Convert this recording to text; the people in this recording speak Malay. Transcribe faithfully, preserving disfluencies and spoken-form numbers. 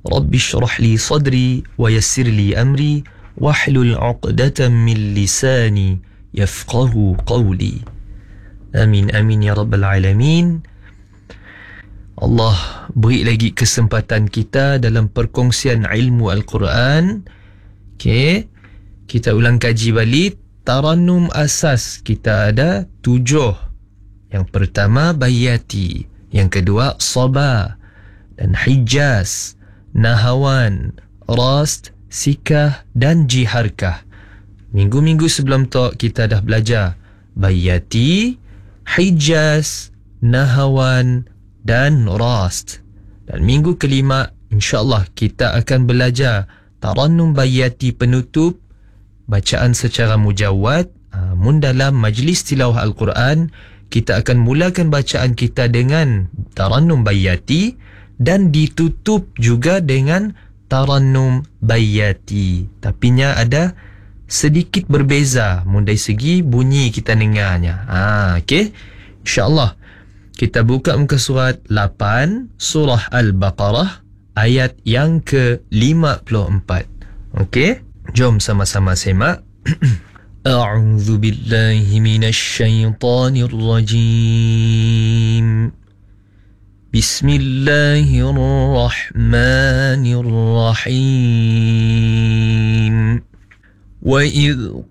Rabbi shrah li sadri wa yassir li amri wahlul 'uqdatam min lisani yafqahu qawli. Amin amin ya rabbal alamin. Allah beri lagi kesempatan kita dalam perkongsian ilmu Al-Quran. Okey, kita ulang kaji balik. Tarannum asas kita ada tujuh. Yang pertama bayati, yang kedua sabah dan hijaz, nahawan, rast, sikah dan jiharkah. Minggu-minggu sebelum tu kita dah belajar bayati, hijaz, nahawan dan rast. Dan minggu kelima insya-Allah kita akan belajar tarannum bayati penutup, bacaan secara mujawad. Ha, mun dalam majlis tilawah Al-Quran kita akan mulakan bacaan kita dengan tarannum bayati dan ditutup juga dengan tarannum bayati. Tapi nya ada sedikit berbeza mun dari segi bunyi kita dengarnya. Ha, okey. Insya-Allah kita buka muka surat lapan surah Al-Baqarah ayat yang ke lima puluh empat. Okey, jom sama-sama semak. A'udzu billahi minasy syaithanir rajim. Bismillahirrahmanirrahim. Wa idh